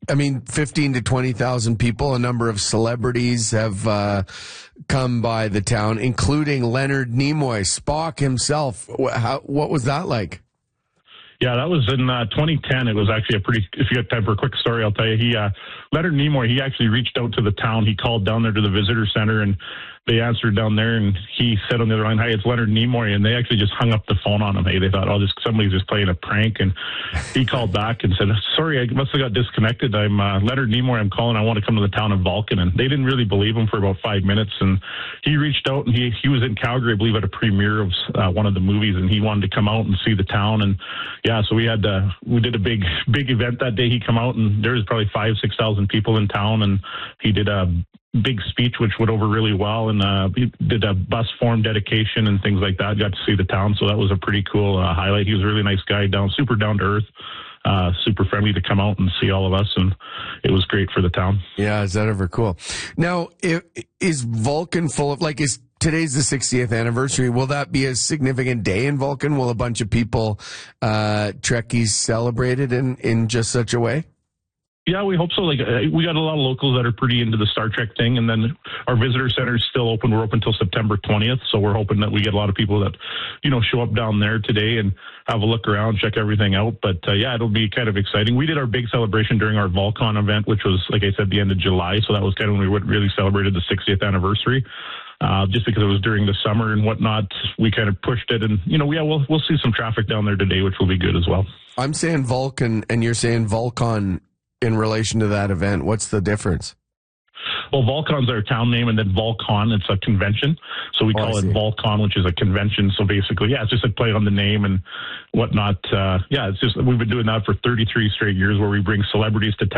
I mean, 15 to 20,000 people, a number of celebrities have come by the town, including Leonard Nimoy, Spock himself. What was that like? Yeah, that was in 2010. It was actually if you got time for a quick story, I'll tell you. Leonard Nimoy, he actually reached out to the town. He called down there to the visitor center, and they answered down there, and he said on the other line, "Hi, it's Leonard Nimoy," and they actually just hung up the phone on him. Hey, they thought, somebody's just playing a prank, and he called back and said, "Sorry, I must have got disconnected. I'm Leonard Nimoy. I'm calling. I want to come to the town of Vulcan," and they didn't really believe him for about 5 minutes, and he reached out, and he was in Calgary, I believe, at a premiere of one of the movies, and he wanted to come out and see the town, and yeah, so we did a big event that day. He come out, and there was probably 5,000-6,000 people in town, and he did a big speech which went over really well, and he did a bus form dedication and things like that. Got to see the town, so that was a pretty cool highlight. He was a really nice guy, super down to earth, super friendly to come out and see all of us, and it was great for the town. Yeah, is that ever cool? Now, is Vulcan full of, today's the 60th anniversary. Will that be a significant day in Vulcan? Will a bunch of people, Trekkies, celebrate it in just such a way? Yeah, we hope so. We got a lot of locals that are pretty into the Star Trek thing, and then our visitor center is still open. We're open until September 20th, so we're hoping that we get a lot of people that, show up down there today and have a look around, check everything out. But yeah, it'll be kind of exciting. We did our big celebration during our Volcon event, which was, like I said, the end of July, so that was kind of when we really celebrated the 60th anniversary. Just because it was during the summer and whatnot, we kind of pushed it, and we'll see some traffic down there today, which will be good as well. I'm saying Vulcan, and you're saying Volcon. In relation to that event, what's the difference? Well, Volcon's our town name, and then Volcon, it's a convention. So we call it Volcon, which is a convention. So basically, yeah, it's just a play on the name and whatnot. It's just, we've been doing that for 33 straight years, where we bring celebrities to